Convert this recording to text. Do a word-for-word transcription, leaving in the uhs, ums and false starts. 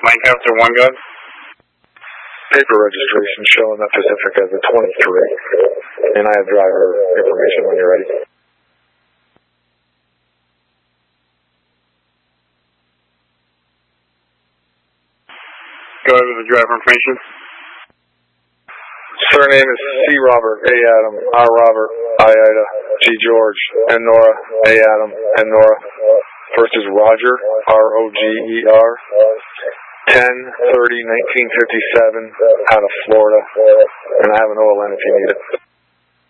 Lancaster, one gun. Paper registration showing up Pacific as a twenty-three. And I have driver information when you're ready. Go ahead with the driver information. Surname is C. Robert, A. Adam, R. Robert, I. Ida, G. George, N. Nora, A. Adam, N. Nora. First is Roger, R O G E R, ten thirty nineteen fifty-seven, out of Florida, and I have an O L N if you need it.